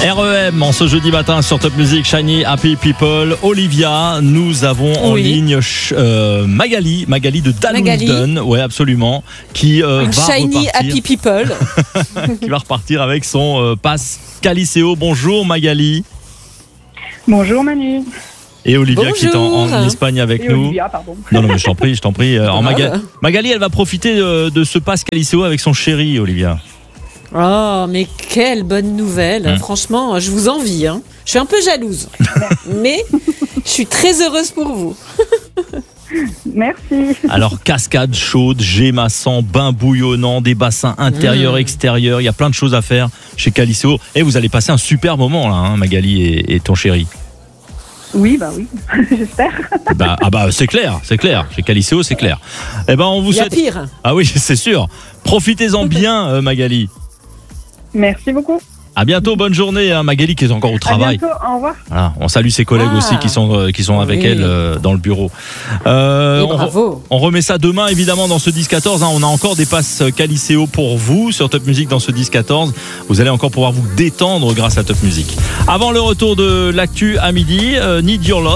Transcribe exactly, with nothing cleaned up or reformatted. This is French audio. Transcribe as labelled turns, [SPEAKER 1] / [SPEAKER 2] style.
[SPEAKER 1] R E M en ce jeudi matin sur Top Music, Shiny Happy People. Olivia, nous avons en
[SPEAKER 2] Oui.
[SPEAKER 1] ligne euh, Magali, Magali de Dalwilden, ouais absolument, qui euh, va
[SPEAKER 2] Shiny
[SPEAKER 1] repartir,
[SPEAKER 2] Happy People.
[SPEAKER 1] qui va repartir avec son euh, pass Caliceo. Bonjour Magali.
[SPEAKER 3] Bonjour Manu.
[SPEAKER 1] Et Olivia qui est en, en
[SPEAKER 2] Bonjour.
[SPEAKER 1] Espagne avec
[SPEAKER 3] Et
[SPEAKER 1] nous.
[SPEAKER 3] Olivia, pardon.
[SPEAKER 1] Non, non, mais je t'en prie, je t'en prie. Alors, Maga-
[SPEAKER 2] Ah.
[SPEAKER 1] Magali, elle va profiter de, de ce pass Caliceo avec son chéri, Olivia.
[SPEAKER 2] Oh, mais quelle bonne nouvelle.
[SPEAKER 1] Mmh.
[SPEAKER 2] Franchement, je vous envie. Hein. Je suis un peu jalouse. mais je suis très heureuse pour vous.
[SPEAKER 3] Merci.
[SPEAKER 1] Alors, cascade chaude, jet massant, bain bouillonnant, des bassins intérieurs,
[SPEAKER 2] Mmh.
[SPEAKER 1] extérieurs. Il y a plein de choses à faire chez Caliceo. Et vous allez passer un super moment, là, hein, Magali et, et ton chéri.
[SPEAKER 3] Oui, bah oui, j'espère.
[SPEAKER 1] Bah, ah bah, c'est clair, c'est clair. Chez Caliceo, c'est clair. Eh ben, on vous
[SPEAKER 2] Il y a
[SPEAKER 1] souhaite.
[SPEAKER 2] pire.
[SPEAKER 1] Ah oui, c'est sûr. Profitez-en bien, euh, Magali.
[SPEAKER 3] Merci beaucoup.
[SPEAKER 1] À bientôt, bonne journée, hein, Magali qui est encore au
[SPEAKER 3] À
[SPEAKER 1] travail.
[SPEAKER 3] bientôt, au revoir.
[SPEAKER 1] Voilà, on salue ses collègues
[SPEAKER 2] Ah.
[SPEAKER 1] aussi qui sont, euh, qui sont avec
[SPEAKER 2] Oui.
[SPEAKER 1] elle euh, dans le bureau. Euh,
[SPEAKER 2] Et
[SPEAKER 1] on, re-
[SPEAKER 2] bravo.
[SPEAKER 1] on remet ça demain évidemment dans ce dix quatorze. Hein, on a encore des passes Caliceo pour vous sur Top Music dans ce dix quatorze. Vous allez encore pouvoir vous détendre grâce à Top Music. Avant le retour de l'actu à midi, euh, Need Your Love.